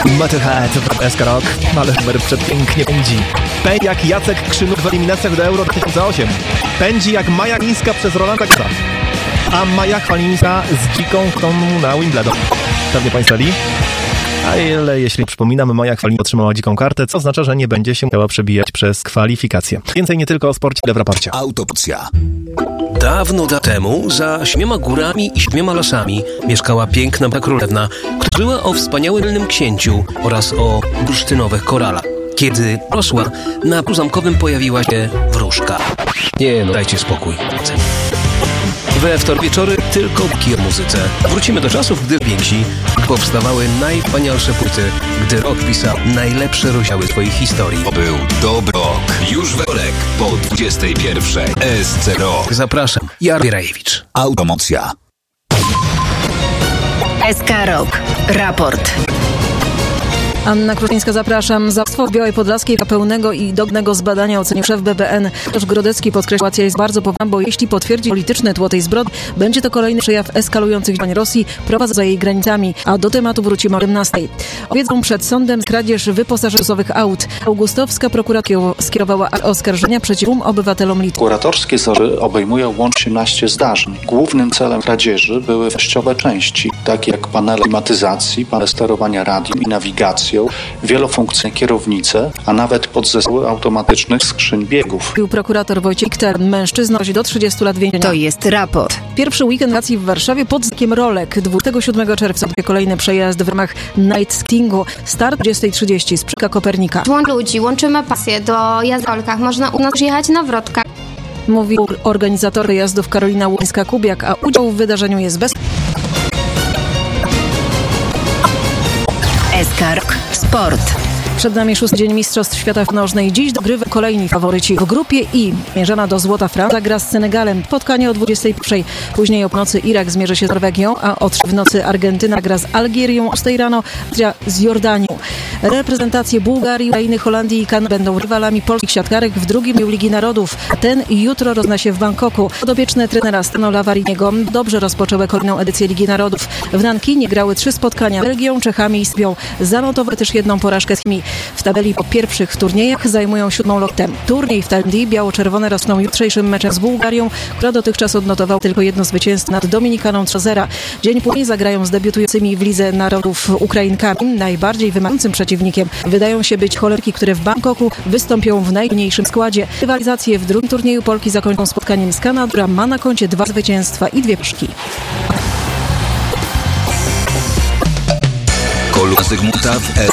Motorhead w SK Rock, ale numer przepięknie pędzi. Pędzi jak Jacek Krzynuk w eliminacjach do Euro 2008. Pędzi jak Maja Lińska przez Rolanda Garrosa. A Maja Chwalińska z dziką toną na Wimbledon. Pewnie Państwo li? Ale jeśli przypominam, Maja Chwalińska otrzymała dziką kartę, co oznacza, że nie będzie się musiała przebijać przez kwalifikacje. Więcej nie tylko o sporcie, ale w raporcie. Autopsja. Dawno temu, za 7 górami i 7 lasami, mieszkała piękna królewna, która była o wspaniałym księciu oraz o bursztynowych koralach. Kiedy rosła, na polu zamkowym pojawiła się wróżka. Nie no, dajcie spokój. We wtorek wieczory tylko o muzyce. Wrócimy do czasów, gdy więksi powstawały najwspanialsze płyty, gdy rock pisał najlepsze rozdziały swojej historii. To był dobry rok. Już we wtorek po 21. SC Rock. Zapraszam, Jarek Rajewicz. Automocja. SK Rock. Raport. Anna Kruszczyńska, zapraszam. Zabójstwo w Białej Podlaskiej pełnego i dognego zbadania ocenił szef BBN. Toż Grodecki podkreślił, że sytuacja jest bardzo poważna, bo jeśli potwierdzi polityczne tło tej zbrodni, będzie to kolejny przejaw eskalujących działań Rosji prowadzących za jej granicami. A do tematu wrócimy o 17. Wiedzą przed sądem kradzież wyposażeniowych aut. Augustowska prokuratura skierowała oskarżenia przeciw obywatelom Litwy. Kuratorskie zarzuty obejmują łącznie 18 zdarzeń. Głównym celem kradzieży były częściowe części, takie jak panele klimatyzacji, panele sterowania radium i nawigacją, wielofunkcyjne kierownice, a nawet podzespoły automatycznych skrzyń biegów. Prokurator Wojciech Kter, mężczyzna do 30 lat więzienia. To jest raport. Pierwszy weekend wakacji w Warszawie pod znakiem Rolek. 27 czerwca kolejny przejazd w ramach Night Skatingu. Start 20:30 z Przyka Kopernika. Ludzi, łączymy pasję do jazdy w rolkach. Można u nas jechać na wrotkach. Mówił organizator wyjazdów Karolina Łuńska-Kubiak, a udział w wydarzeniu jest bez... SK Rock. Sport. Przed nami 6. dzień Mistrzostw Świata w nożnej. Dziś dogrywa kolejni faworyci. W grupie I mierzona do złota Francja gra z Senegalem. Spotkanie o 21:00. Później o północy Irak zmierzy się z Norwegią, a o 3:00 w nocy Argentyna gra z Algierią, o 6:00 rano z Jordanią. Reprezentacje Bułgarii, Ukrainy, Holandii i Kanady będą rywalami polskich siatkarek w drugim dniu Ligi Narodów. Ten jutro rozna się w Bangkoku. Podopieczne trenera Stano Lavariniego dobrze rozpoczęły kolejną edycję Ligi Narodów. W Nankinie grały 3 spotkania z Belgią, Czechami i Serbią. Zanotowały też 1 porażkę z nimi. W tabeli po pierwszych turniejach zajmują 7. lokotę. Turniej w Tandii biało-czerwone rozpoczną jutrzejszym meczem z Bułgarią, która dotychczas odnotowała tylko 1 zwycięstwo nad Dominikaną 3-0. Dzień później zagrają z debiutującymi w Lidze Narodów Ukrainkami. Najbardziej wymagającym przeciwnikiem wydają się być Holenderki, które w Bangkoku wystąpią w najmniejszym składzie. Rywalizację w drugim turnieju Polki zakończą spotkaniem z Kanadą, która ma na koncie 2 zwycięstwa i 2 porażki. Kolumna Zygmunta w